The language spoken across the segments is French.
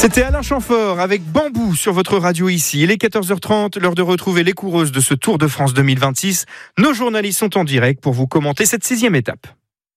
C'était Alain Chamfort avec Bambou sur votre radio ici. Il est 14h30, l'heure de retrouver les coureuses de ce Tour de France 2026. Nos journalistes sont en direct pour vous commenter cette 6e étape.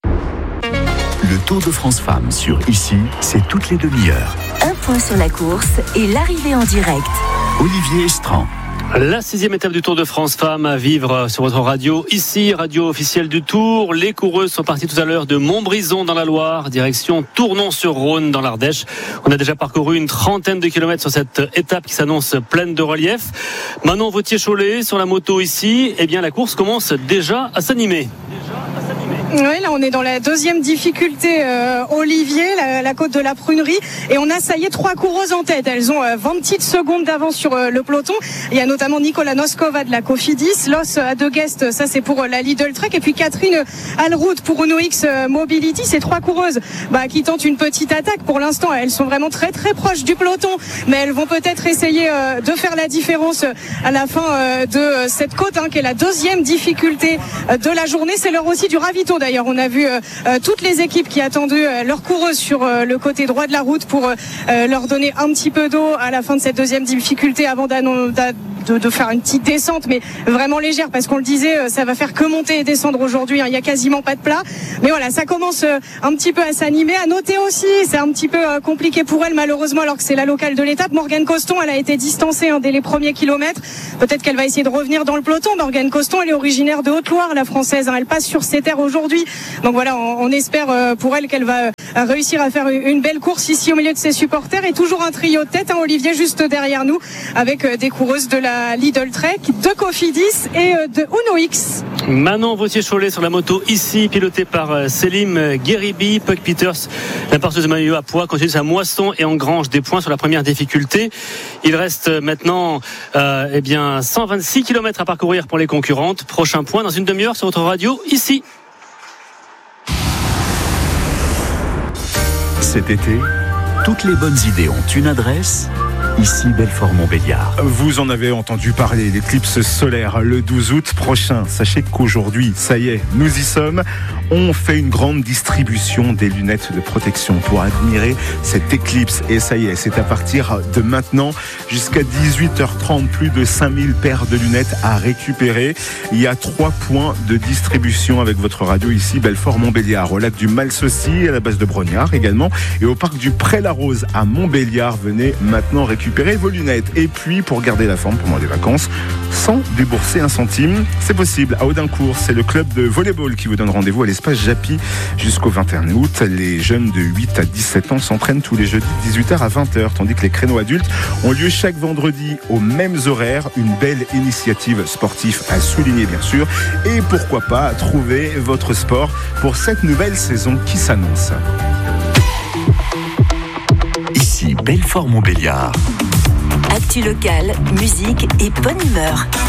Le Tour de France Femmes sur Ici, c'est toutes les demi-heures. Un point sur la course et l'arrivée en direct. Olivier Estran. La 6e étape du Tour de France Femmes à vivre sur votre radio. Ici, radio officielle du Tour. Les coureuses sont parties tout à l'heure de Montbrison dans la Loire, direction Tournon-sur-Rhône dans l'Ardèche. On a déjà parcouru une trentaine de kilomètres sur cette étape qui s'annonce pleine de relief. Manon Vauthier-Cholet sur la moto ici. Eh bien, la course commence déjà à s'animer. Oui, là on est dans la deuxième difficulté, Olivier, la côte de la Prunerie, et on a ça y est 3 coureuses en tête. Elles ont 20 petites secondes d'avance sur le peloton. Il y a notamment Nicola Noskova de la Cofidis, Los Adeguest, ça c'est pour la Lidl Trek, et puis Catherine Alrout pour Uno X Mobility. Ces 3 coureuses qui tentent une petite attaque. Pour l'instant, elles sont vraiment très très proches du peloton, mais elles vont peut-être essayer de faire la différence à la fin de cette côte, qui est la deuxième difficulté de la journée. C'est l'heure aussi du ravito. D'ailleurs, on a vu toutes les équipes qui attendaient leurs coureuses sur le côté droit de la route pour leur donner un petit peu d'eau à la fin de cette deuxième difficulté avant de faire une petite descente, mais vraiment légère, parce qu'on le disait, ça va faire que monter et descendre aujourd'hui. Il n'y a quasiment pas de plat. Mais voilà, ça commence un petit peu à s'animer. À noter aussi, c'est un petit peu compliqué pour elle, malheureusement, alors que c'est la locale de l'étape. Morgane Coston, elle a été distancée dès les premiers kilomètres. Peut-être qu'elle va essayer de revenir dans le peloton. Morgane Coston, elle est originaire de Haute-Loire, la française. Elle passe sur ses terres aujourd'hui. Donc voilà, on espère pour elle qu'elle va réussir à faire une belle course ici au milieu de ses supporters. Et toujours un trio de tête, Olivier, juste derrière nous, avec des coureuses de la Lidl Trek, de Cofidis et de Uno X. Manon Vauthier-Cholet sur la moto ici, pilotée par Selim Gueribi. Puck Peters, la porteuse de maillot à poids, continue sa moisson et engrange des points sur la première difficulté. Il reste maintenant 126 km à parcourir pour les concurrentes. Prochain point dans une demi-heure sur votre radio ici. Cet été, toutes les bonnes idées ont une adresse. Ici, Belfort-Montbéliard. Vous en avez entendu parler, l'éclipse solaire le 12 août prochain. Sachez qu'aujourd'hui, ça y est, nous y sommes. On fait une grande distribution des lunettes de protection pour admirer cette éclipse. Et ça y est, c'est à partir de maintenant jusqu'à 18h30, plus de 5000 paires de lunettes à récupérer. Il y a 3 points de distribution avec votre radio ici, Belfort-Montbéliard. Au lac du Malsaucy, à la base de Brognard également. Et au parc du Pré-la-Rose à Montbéliard. Venez maintenant récupérer vos lunettes. Et puis, pour garder la forme pendant les vacances, sans débourser un centime, c'est possible. À Audincourt, c'est le club de volleyball qui vous donne rendez-vous à l'espace Japy jusqu'au 21 août. Les jeunes de 8 à 17 ans s'entraînent tous les jeudis de 18h à 20h, tandis que les créneaux adultes ont lieu chaque vendredi aux mêmes horaires. Une belle initiative sportive à souligner, bien sûr. Et pourquoi pas trouver votre sport pour cette nouvelle saison qui s'annonce. Ici, Belfort-Montbéliard. Actu locale, musique et bonne humeur.